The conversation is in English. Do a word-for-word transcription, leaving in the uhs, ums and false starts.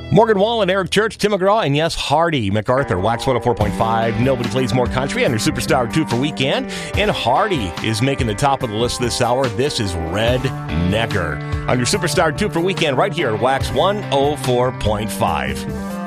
Morgan Wallen, Eric Church, Tim McGraw, and yes, Hardy MacArthur. Wax one oh four point five. Nobody plays more country under Superstar two for Weekend. And Hardy is making the top of the list this hour. This is Red Necker under Superstar two for Weekend right here at Wax one oh four point five.